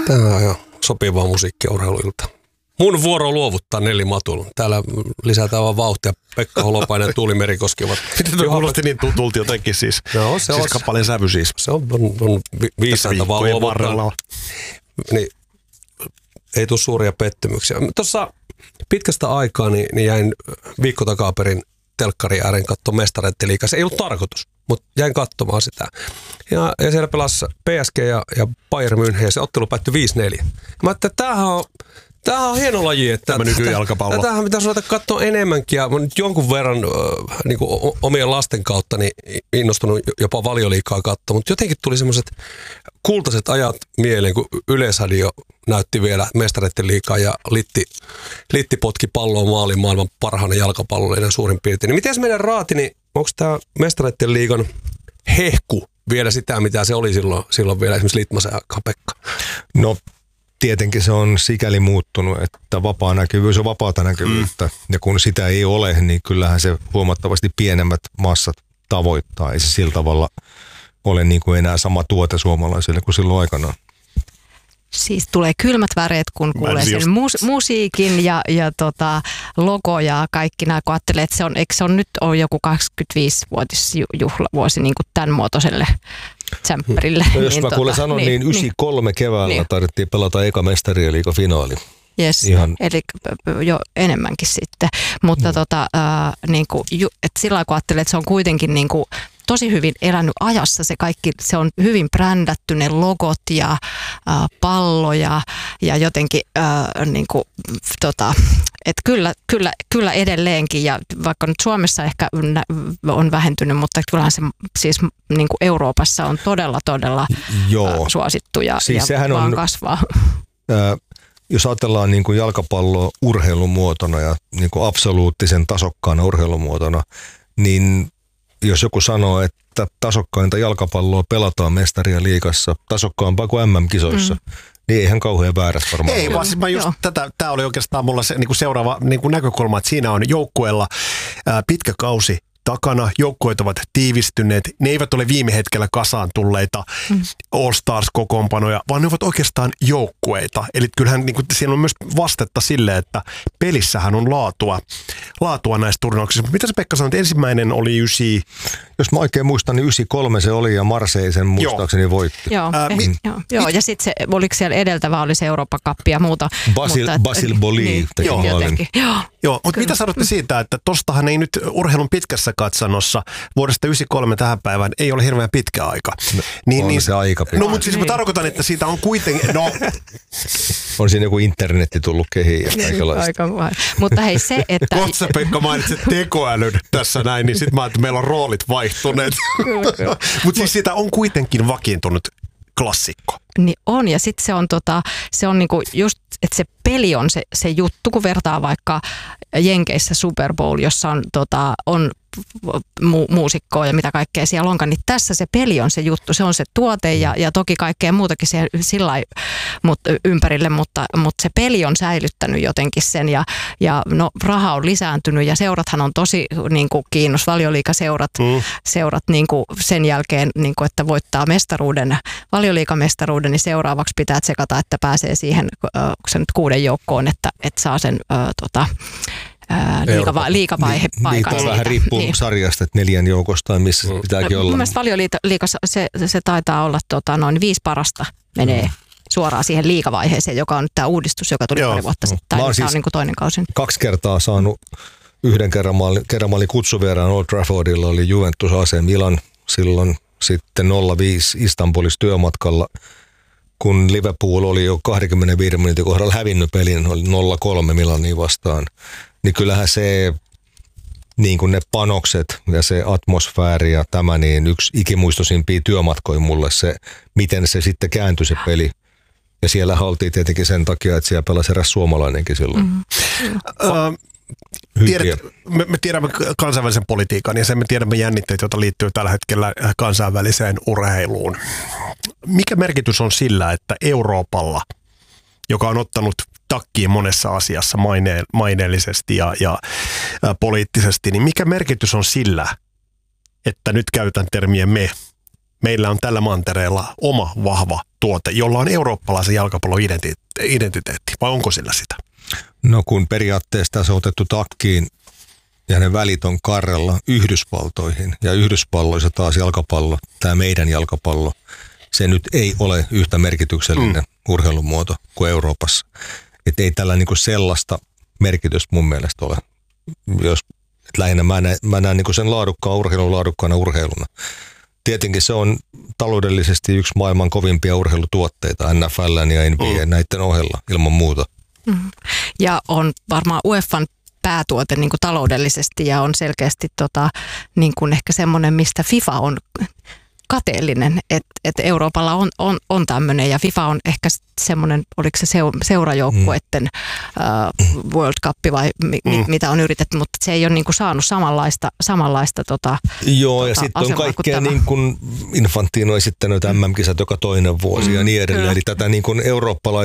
Tämä on jo sopivaa musiikkia urheiluilta. Mun vuoro luovuttaa Nelli Matul. Täällä lisätään vaan vauhtia. Pekka Holopainen ja Tuuli Merikoski ovat. Miten tuo kuulosti niin tutulti jotenkin siis? No, siis kappaleen sävy siis. Se on viisaita vaan luovuttaa. Niin, ei tule suuria pettymyksiä. Tuossa pitkästä aikaa niin jäin viikko takaperin telkkari ääreen katsomaan Mestareiden liigaa. Se ei ollut tarkoitus, mutta jäin katsomaan sitä. Ja siellä pelasi PSG ja Bayern München ja se ottelu päättyi 5-4. Mä ajattelin, että tämähän on hieno laji. Tämä nykyjalkapallo. Tämähän pitäisi ruveta katsoa enemmänkin. Ja mä nyt jonkun verran niin kuin omien lasten kautta niin innostunut jopa Valioliigaa katsoa. Mutta jotenkin tuli semmoiset kultaiset ajat mieleen, kun Yleisradio näytti vielä Mestareiden liigaa ja Litti potki palloa maaliin maailman parhaana jalkapallollinen suurin piirtein. Niin miten meidän raati, niin onko tämä Mestareiden liigan hehku vielä sitä, mitä se oli silloin vielä esimerkiksi Litmasen ja Kapekka? No tietenkin se on sikäli muuttunut, että vapaa näkyvyys on vapaata näkyvyyttä. Ja kun sitä ei ole, niin kyllähän se huomattavasti pienemmät massat tavoittaa. Ei se sillä tavalla ole niin kuin enää sama tuote suomalaisille kuin silloin aikanaan. Siis tulee kylmät väreet, kun kuulee sen musiikin ja logo ja kaikki nämä, kun ajattelee, että eikö se on nyt joku 25-vuotisjuhlavuosi niin kuin tämän muotoiselle tsempperille. No jos mä kuulen sanon, niin 93 keväällä tarvittiin pelata eka Mestarien liigan finaali. Yes, eli jo enemmänkin sitten. Mutta niin kuin, että sillä lailla kun ajattelee, että se on kuitenkin niin kuin tosi hyvin elänyt ajassa se kaikki, se on hyvin brändätty ne logot ja palloja ja jotenkin niin kuin, että kyllä edelleenkin ja vaikka nyt Suomessa ehkä on vähentynyt, mutta kyllähän se siis niin kuin Euroopassa on todella suosittu ja, siis ja vaan kasvaa. Jos ajatellaan niin kuin jalkapalloa urheilumuotona ja niin kuin absoluuttisen tasokkaana urheilumuotona, niin jos joku sanoo, että tasokkainta jalkapalloa pelataan Mestarien liigassa, tasokkaampaa kuin MM-kisoissa, niin eihän kauhean väärässä varmaan. Ei, vaan siis mä just tämä oli oikeastaan mulla se niin kuin seuraava niin kuin näkökulma, että siinä on joukkueella pitkä kausi takana, joukkueet ovat tiivistyneet, ne eivät ole viime hetkellä kasaan tulleita All-Stars-kokoonpanoja, vaan ne ovat oikeastaan joukkueita. Eli kyllähän niin kuin, siinä on myös vastetta sille, että pelissähän on laatua näissä turnauksissa. Mitä sä Pekka sanoit, ensimmäinen oli 9... Jos mä oikein muistan, niin 93 se oli ja Marseille sen muistaakseni voitti. Joo, ja sitten se, oliko siellä edeltävä, oli se Eurooppa-kappi ja muuta. Basil Boli teki maalin. Joo, mutta mitä sanotte siitä, että tostahan ei nyt urheilun pitkässä katsannossa vuodesta 93 tähän päivään ei ole hirveän pitkä aika. On se aika pitkä. No, mutta siis mä tarkoitan, että siitä on kuitenkin... On siinä joku internetti tullut kehiin ja kaikenlaista. Mutta hei se, että... Kohta sä Pekka mainitsit tekoälyn tässä näin, niin sit mä että meillä on roolit vaihtuneet. Mutta siis siitä on kuitenkin vakiintunut klassikko. Niin on, ja sitten se on niinku just, että se peli on se juttu, kun vertaa vaikka Jenkeissä Super Bowl, jossa on muusikkoa ja mitä kaikkea siellä onkaan, niin tässä se peli on se juttu, se on se tuote ja toki kaikkea muutakin sillä ympärille, mutta se peli on säilyttänyt jotenkin sen ja no raha on lisääntynyt ja seurathan on tosi niin kuin Valioliigaseurat niin kuin sen jälkeen, niin kuin, että voittaa Valioliigamestaruuden, niin seuraavaksi pitää tsekata, että pääsee siihen se nyt 6 joukkoon, että saa sen liigavaihe paikan. Niin, vähän riippuu sarjasta, että 4 joukosta, missä pitääkin olla. Mun mielestä Valioliigassa se taitaa olla noin 5 parasta menee suoraan siihen liigavaiheeseen, joka on nyt tämä uudistus, joka tuli pari vuotta sitten. Tämä on niin kuin toinen kausi. 2 kertaa saanut, yhden kerran mä olin kutsuvieraan Old Traffordilla, oli Juventus AC Milan silloin, sitten 0-5 Istanbulissa työmatkalla, kun Liverpool oli jo 25 minuutin kohdalla hävinnyt pelin, oli 0-3 Milania vastaan. Niin kyllähän se, niin kuin ne panokset ja se atmosfääri ja tämä, niin yksi ikimuistoisimpia työmatkoja mulle se, miten se sitten kääntyi se peli. Ja siellä haltiin tietenkin sen takia, että siellä pelasi eräs suomalainenkin silloin. Me tiedämme kansainvälisen politiikan ja me tiedämme jännitteet, joita liittyy tällä hetkellä kansainväliseen urheiluun. Mikä merkitys on sillä, että Euroopalla, joka on ottanut takkiin monessa asiassa maineellisesti ja poliittisesti, niin mikä merkitys on sillä, että nyt käytän termiä me, meillä on tällä mantereella oma vahva tuote, jolla on eurooppalaisen jalkapallon identiteetti, vai onko sillä sitä? No kun periaatteessa se on otettu takkiin ja ne välit on karrella Yhdysvaltoihin ja Yhdysvalloissa taas jalkapallo, tämä meidän jalkapallo, se nyt ei ole yhtä merkityksellinen urheilumuoto kuin Euroopassa. Että ei tällä niinku sellaista merkitystä mun mielestä ole. Lähinnä mä näen niinku sen laadukkaana urheiluna. Tietenkin se on taloudellisesti yksi maailman kovimpia urheilutuotteita, NFL ja NBA näiden ohella ilman muuta. Ja on varmaan UEFan päätuote niin kuin taloudellisesti ja on selkeästi niin kuin ehkä semmoinen, mistä FIFA on kateellinen, että Euroopalla on tämmöinen ja FIFA on ehkä semmoinen, oliko se seurajoukkueiden World Cup vai mitä on yritetty, mutta se ei ole niin kuin saanut samanlaista Joo, ja sitten on kaikkea niin kuin Infantino esittänyt MM-kisat joka toinen vuosi ja niin edelleen. Eli tätä niin kuin eurooppalaista